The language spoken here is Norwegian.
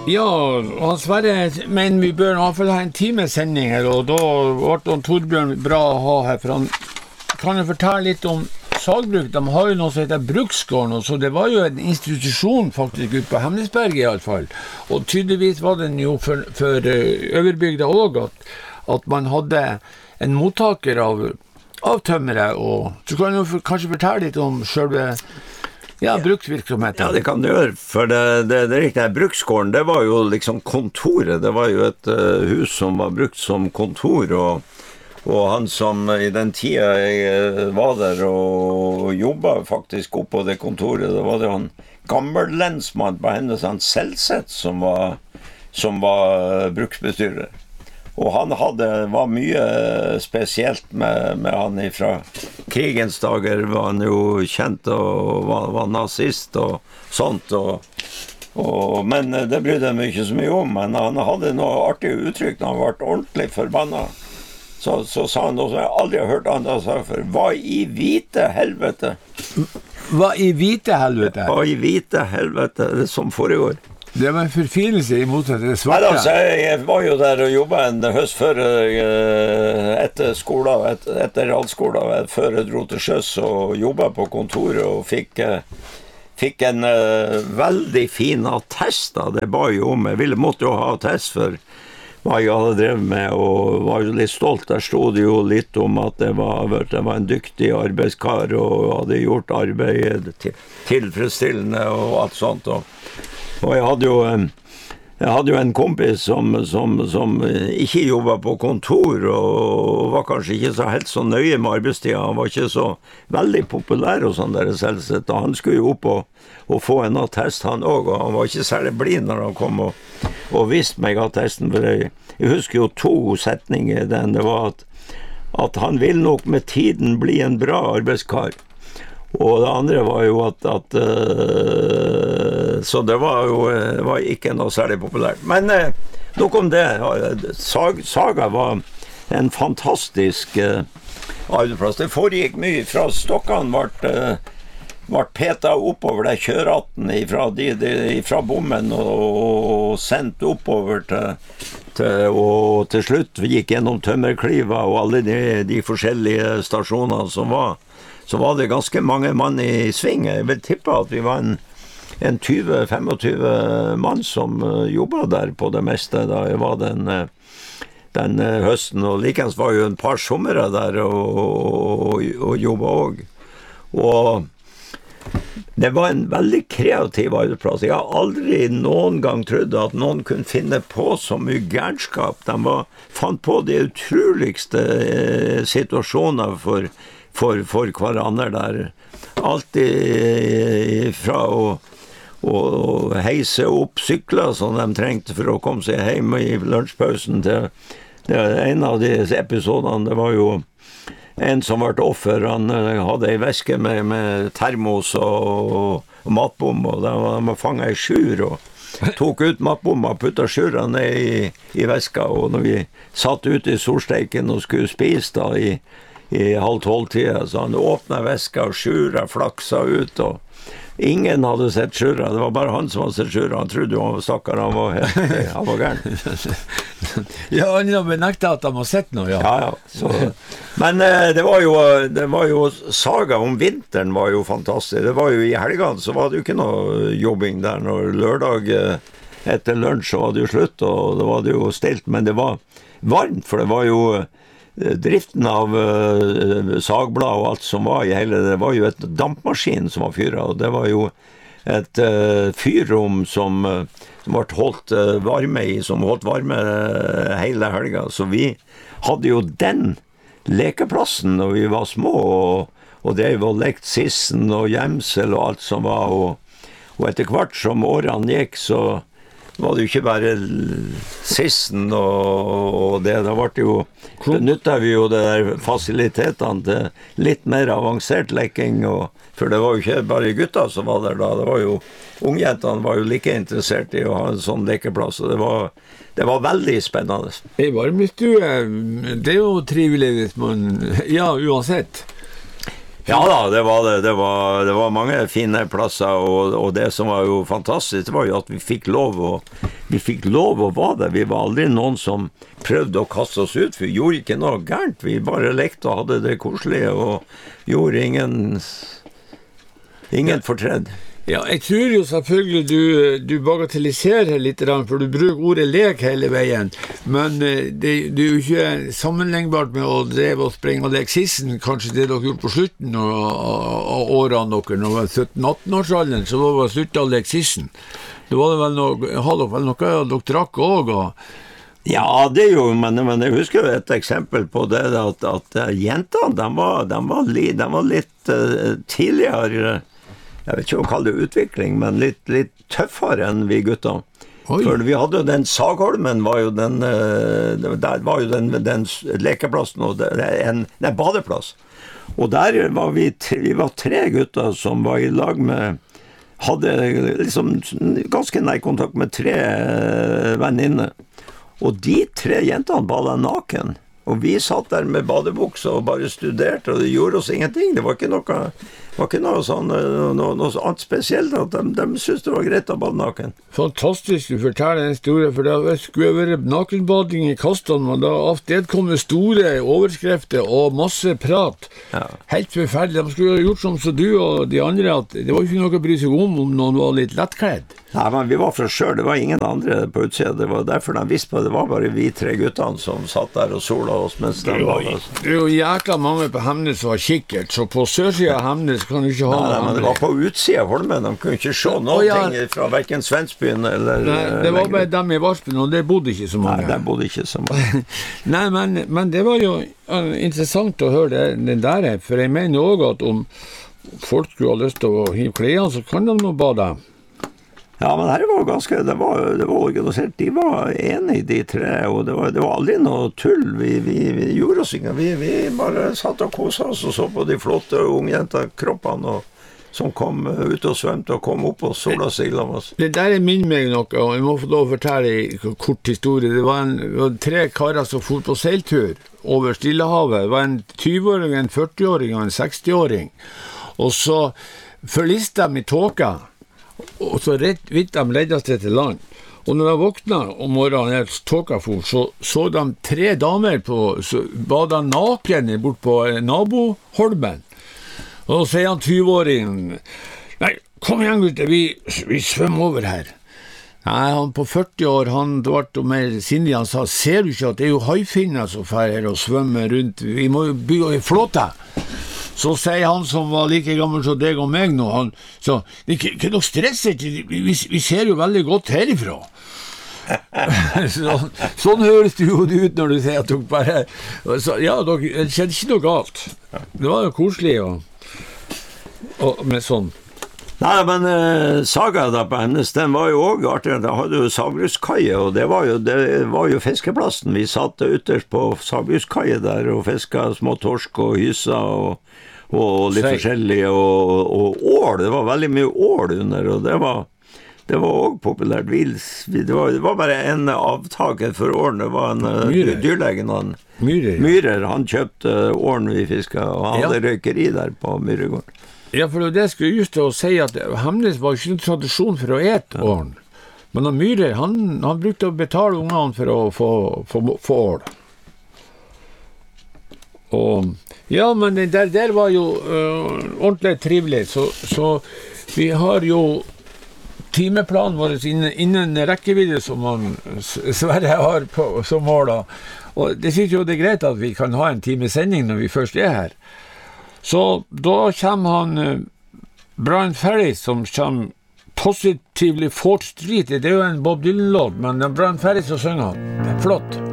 Ja, og Sverre, men vi bør i hvert fall ha en times sending her, og da ble Torbjørn bra å ha her, for han kan jo fortelle litt om sagbruk. De har jo noe som heter Bruksgården, og så det var jo en institusjon faktisk ute på Hemnesberg i alle fall, og tydeligvis var den jo for Øverbygda også, at man hadde en mottaker av tømmere, og så kan du kanskje fortelle litt om selve bruksvirksomheten. Ja, det kan du gjøre, for det riktige Bruksgården, det var jo liksom kontoret, det var jo et hus som var brukt som kontor, og han som i den tida jeg var der og jobbet faktisk oppe på det kontoret, det var det han gammellensmann på hennes, han Selvseth, som var bruksbestyrer. Og han var mye spesielt med han fra krigens dager, var han jo kjent og var nazist og sånt, men det brydde han ikke så mye om, men han hadde noe artig uttrykk når han ble ordentlig forbannet. Så sa han noe som jeg aldri har hørt andre sagt før, hva i hvite helvete? Hva i hvite helvete? Hva i hvite helvete, det som foregår. Det var en forfinelse imot at det svarte. Nei, altså, jeg var jo der og jobbet en høst før etter skolen, etter realskolen, før jeg dro til sjøs og jobbet på kontoret og fikk en veldig fin attest da. Det ba jo om, jeg måtte jo ha attest for hva jeg hadde drevet med, og var jo litt stolt. Der stod det jo litt om at det var en dyktig arbeidskar og hadde gjort arbeidet tilfredsstillende og alt sånt, og jeg hadde jo en kompis som ikke jobbet på kontor og var kanskje ikke så helt så nøye med arbeidstiden. Han var ikke så veldig populær og sånn der Selvseth. Han skulle jo opp og få en attest han også, og han var ikke særlig blid når han kom og viste meg attesten. For jeg husker jo 2 setninger i den. Det var at han vil nok med tiden bli en bra arbeidskar. Og det andre var jo at så det var ikke noe særlig populært. Men nok om det. Saga var en fantastisk arbeidsplass. Det foregikk mye fra stokkene ble petet oppover der kjøraten fra bommen og sendt oppover og til slutt vi gikk gjennom Tømmerkliva og alle de forskjellige stasjonene som var. Så var det ganske mange mann i sving. Jeg vil tippe at vi var en 20-25 mann som jobbet der på det meste da jeg var den høsten, og likens var jo en par somre der og jobbet også. Og det var en veldig kreativ arbeidsplass. Jeg har aldri noen gang trodd at noen kunne finne på så mye gærnskap. De fant på de utroligste situasjoner for hverandre der. Alltid fra å heise opp sykler som de trengte for å komme seg hjem i lunsjpausen til en av de episodene. Det var jo en som ble offer. Han hadde en veske med termos og matbom, og de fanget i skjur og tok ut matbomma og puttet skjura ned i veska, og når vi satt ute i solsteiken og skulle spise da i 11:30, så han åpnet veska og skjura flaksa ut, og ingen hadde sett skjura. Det var bare han som hadde sett skjura. Han trodde jo han var stakkar, han var gæren. Ja, han har benektet at han har sett noe, ja. Ja. Men det var jo saga om vinteren var jo fantastisk. Det var jo i helgene, så var det jo ikke noe jobbing der. Når lørdag etter lunsj så var det jo slutt, og da var det jo stilt, men det var varmt, for det var jo driften av sagblad og alt som var i hele, det var jo et dampmaskin som var fyret, og det var jo et fyrrom som ble holdt varme i, som holdt varme hele helga, så vi hadde jo den lekeplassen når vi var små, og det var lekt sissen og gjemsel og alt som var, og etter hvert som årene gikk, så var det jo ikke bare sissen og det, da benyttet vi jo det der fasilitetene til litt mer avansert lekking, for det var jo ikke bare gutter som var der da, det var jo, ungjentene var jo like interessert i å ha en sånn lekeplass, og det var veldig spennende. I varmestue, det er jo trivelig hvis man, ja, uansett. Ja da, det var det. Det var mange fine plasser, og det som var jo fantastisk, det var jo at vi fikk lov å være der. Vi var aldri noen som prøvde å kaste oss ut, for vi gjorde ikke noe gærent. Vi bare lekte og hadde det koselige, og gjorde ingen fortredd. Ja, jeg tror jo selvfølgelig du bagatelliserer litt, for du bruker ordet lek hele veien, men det er jo ikke sammenlignbart med å dreve og sprenge og leke sissen, kanskje det dere gjorde på slutten av årene dere, når det var 17-18-årsalderen, så var det slutt å leke sissen. Det var det vel noe, dere drakk også, Ja, det er jo, men jeg husker jo et eksempel på det, at jentene, de var litt tidligere, jeg vet ikke å kalle det utvikling, men litt tøffere enn vi gutter. Oi. For vi hadde jo den Sagholmen, var jo den lekeplassen, og en badeplass. Og der var vi var 3 gutter som var i lag med, hadde liksom ganske nær kontakt med 3 venninner. Og de 3 jentene bada naken. Og vi satt der med badebukser og bare studerte, og det gjorde oss ingenting. Det var ikke noe annet spesielt, at de syntes det var greit å bade naken. Fantastisk du forteller en historie, for det skulle være nakenbading i kastene, men da avstedkommer store overskrifter og masse prat. Ja. Helt forferdelig. De skulle ha gjort som så du og de andre, at det var ikke noe å bry seg om noen var litt lettkledd. Nei, men vi var for oss selv, det var ingen andre på utsida. Det var derfor de visste på det, var bare vi 3 guttene som satt der og sola oss mens de var der. Det er jo jækla mange på Hemnes som var kikkert, så på sørsida av Hemnes kan du ikke ha Nei, men det var på utsida av Holmen, de kunne ikke se noen ting fra hverken Svensbyen eller... Nei, det var bare dem i Varspen, og det bodde ikke så mange. Nei, det bodde ikke så mange. Nei, men det var jo interessant å høre det der, for jeg mener også at om folk skulle ha lyst til å hive klærne, så kan de nå bade. Ja, men her var ganske, det var organisert, de var enige de 3, og det var aldri noe tull, vi gjorde oss ikke, vi bare satt og koset oss og så på de flotte ungjenta-kroppene som kom ut og svømte og kom opp og sola sigla med oss. Det der minner meg noe, og jeg må få lov å fortelle en kort historie. Det var 3 karer som for på seiltur over Stillehavet. Det var en 20-åring, en 40-åring og en 60-åring. Og så forliste de i tåka, og så rett vidt de ledde seg til land. Og når de våkna om morgenen, tåkafor, så de 3 damer bada naken bort på naboholmen. Og så sier han 20-åringen, nei, kom igjen gutter, vi svømmer over her. Nei, han på 40 år, han ble mer sindig, han sa, ser du ikke at det er jo haifinner som fer her og svømmer rundt, vi må jo bygge en flåte. Så sier han som var like gammel som deg og meg nå, han sa, ikke noe stresset, vi ser jo veldig godt herifra. Sånn høres det jo ut når du sier at dere bare, ja, det skjedde ikke noe galt. Det var jo koselig og med sånn. Nei, men Saga da på Hemnes, den var jo også artig. Da hadde jo Sagbruskaie, og det var jo fiskeplassen. Vi satt ytterst på Sagbruskaie der og fisket små torsk og hysa og litt forskjellige, og ål. Det var veldig mye ål under, og det var også populært. Det var bare en avtaker for ålen. Det var en dyrlegen, Myhrer. Han kjøpte ålen vi fisket, og han hadde røykeri der på Myhregården. Ja, for det skulle just til å si at Hemnes var ikke en tradisjon for å ete ålen. Men Myhrer, han brukte å betale ungene for å få ål. Og ja, men det der var jo ordentlig trivelig, så vi har jo timeplanen vår innen rekkevidde som Sverre har som mål da. Og det synes jo det er greit at vi kan ha en times sending når vi først er her. Så da kommer han Brian Ferry som kommer Positively 4th Street. Det er jo en Bob Dylan-låt, men det er Brian Ferry som synger han. Det er flott.